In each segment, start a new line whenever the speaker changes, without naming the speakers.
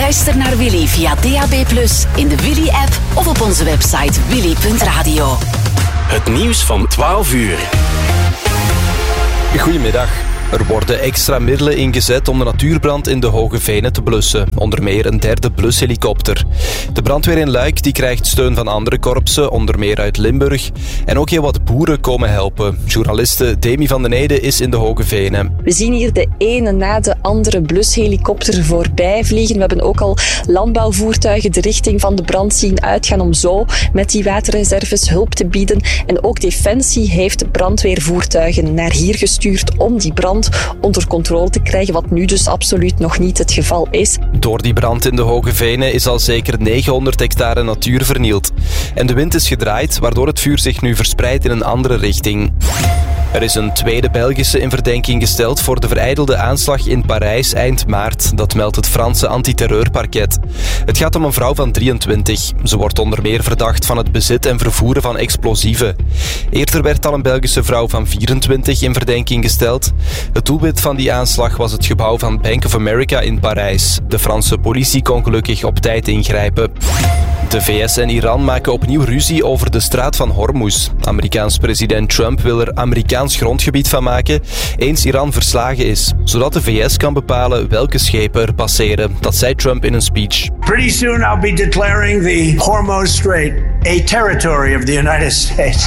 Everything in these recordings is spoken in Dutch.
Luister naar Willy via DAB+, in de Willy-app of op onze website willy.radio.
Het nieuws van 12 uur.
Goedemiddag. Er worden extra middelen ingezet om de natuurbrand in de Hoge Venen te blussen. Onder meer een derde blushelikopter. De brandweer in Luik die krijgt steun van andere korpsen, onder meer uit Limburg. En ook heel wat boeren komen helpen. Journaliste Demi van den Eijden is in de Hoge Venen.
We zien hier de ene na de andere blushelikopter voorbij vliegen. We hebben ook al landbouwvoertuigen de richting van de brand zien uitgaan om zo met die waterreserves hulp te bieden. En ook Defensie heeft brandweervoertuigen naar hier gestuurd om die brand onder controle te krijgen, wat nu dus absoluut nog niet het geval is.
Door die brand in de Hoge Venen is al zeker 900 hectare natuur vernield. En de wind is gedraaid, waardoor het vuur zich nu verspreidt in een andere richting. Er is een tweede Belgische in verdenking gesteld voor de verijdelde aanslag in Parijs eind maart. Dat meldt het Franse antiterreurparket. Het gaat om een vrouw van 23. Ze wordt onder meer verdacht van het bezit en vervoeren van explosieven. Eerder werd al een Belgische vrouw van 24 in verdenking gesteld. Het doelwit van die aanslag was het gebouw van Bank of America in Parijs. De Franse politie kon gelukkig op tijd ingrijpen. De VS en Iran maken opnieuw ruzie over de straat van Hormuz. Amerikaans president Trump wil er Amerikaans grondgebied van maken, eens Iran verslagen is, zodat de VS kan bepalen welke schepen er passeren. Dat zei Trump in een speech.
Pretty soon I'll be declaring the Hormuz Strait a territory of the United States.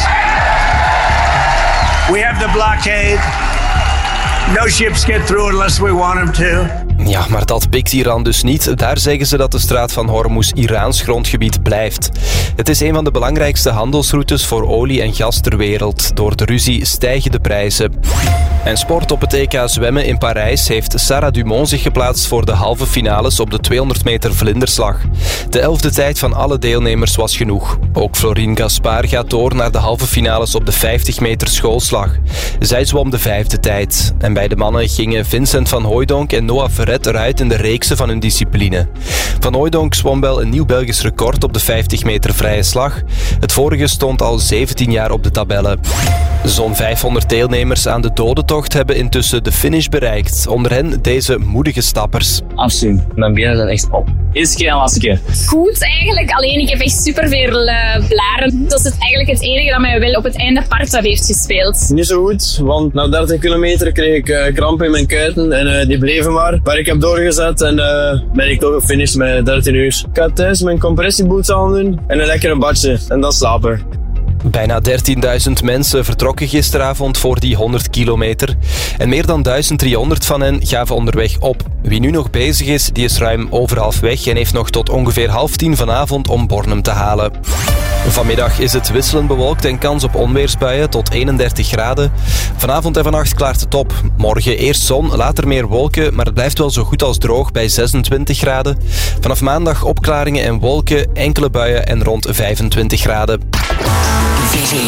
We have the blockade. No ships get through unless we want them to.
Ja, maar dat pikt Iran dus niet. Daar zeggen ze dat de straat van Hormuz Iraans grondgebied blijft. Het is een van de belangrijkste handelsroutes voor olie en gas ter wereld. Door de ruzie stijgen de prijzen. En sport op het EK zwemmen in Parijs heeft Sarah Dumont zich geplaatst voor de halve finales op de 200 meter vlinderslag. De 11e tijd van alle deelnemers was genoeg. Ook Florine Gaspard gaat door naar de halve finales op de 50 meter schoolslag. Zij zwom de 5e tijd. En bij de mannen gingen Vincent van Hooijdonk en Noah Verret eruit in de reeksen van hun discipline. Van Hooijdonk zwom wel een nieuw Belgisch record op de 50 meter vrije slag. Het vorige stond al 17 jaar op de tabellen. Zo'n 500 deelnemers aan de dodentocht hebben intussen de finish bereikt. Onder hen deze moedige stappers.
Absoluut, mijn benen zijn echt op. Eerste keer en laatste keer.
Goed eigenlijk, alleen ik heb echt superveel blaren. Dat is eigenlijk het enige dat mij wel op het einde part heeft gespeeld.
Niet zo goed, want na 30 kilometer kreeg ik krampen in mijn kuiten en die bleven maar. Maar ik heb doorgezet en ben ik toch gefinished met 13 uur. Ik ga thuis mijn compressieboots aandoen en een lekkere badje en dan slapen.
Bijna 13.000 mensen vertrokken gisteravond voor die 100 kilometer. En meer dan 1300 van hen gaven onderweg op. Wie nu nog bezig is, die is ruim overhalf weg en heeft nog tot ongeveer 9:30 vanavond om Bornem te halen. Vanmiddag is het wisselend bewolkt en kans op onweersbuien tot 31 graden. Vanavond en vannacht klaart het op. Morgen eerst zon, later meer wolken, maar het blijft wel zo goed als droog bij 26 graden. Vanaf maandag opklaringen en wolken, enkele buien en rond 25 graden.